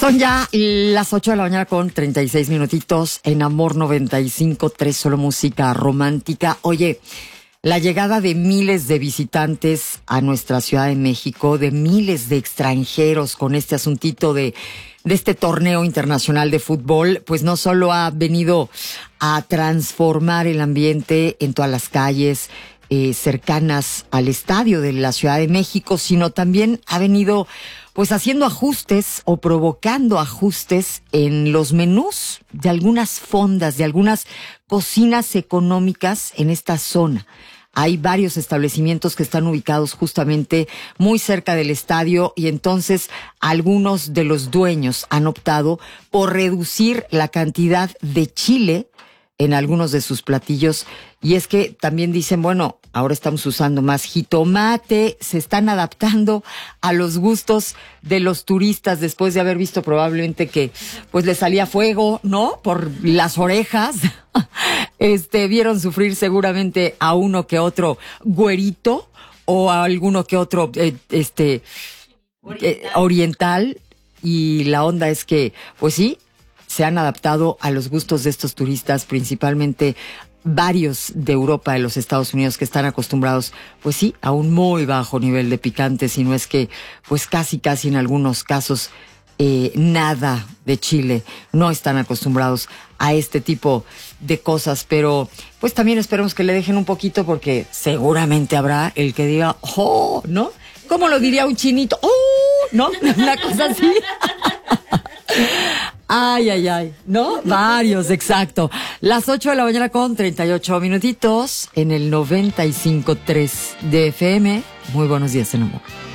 Son ya las 8 de la mañana con 36 minutitos en Amor 95.3, solo música romántica. Oye, la llegada de miles de visitantes a nuestra Ciudad de México, de miles de extranjeros con este asuntito de este torneo internacional de fútbol, pues no solo ha venido a transformar el ambiente en todas las calles cercanas al estadio de la Ciudad de México, sino también ha venido pues haciendo ajustes o provocando ajustes en los menús de algunas fondas, de algunas cocinas económicas en esta zona. Hay varios establecimientos que están ubicados justamente muy cerca del estadio y entonces algunos de los dueños han optado por reducir la cantidad de chile en algunos de sus platillos. Y es que también dicen, bueno, ahora estamos usando más jitomate, se están adaptando a los gustos de los turistas después de haber visto probablemente que pues les salía fuego, ¿no? Por las orejas. Vieron sufrir seguramente a uno que otro güerito o a alguno que otro oriental. Y la onda es que, pues sí, se han adaptado a los gustos de estos turistas, principalmente varios de Europa, de los Estados Unidos, que están acostumbrados, pues sí, a un muy bajo nivel de picante, si no es que, pues casi en algunos casos, nada de chile. No están acostumbrados a este tipo de cosas, pero pues también esperemos que le dejen un poquito, porque seguramente habrá el que diga, oh, ¿no? ¿Cómo lo diría un chinito? Oh, ¿no? Una cosa así. Ay, ¿no? Varios, exacto. Las 8 de la mañana con 38 minutitos en el 95.3 de FM. Muy buenos días en amor.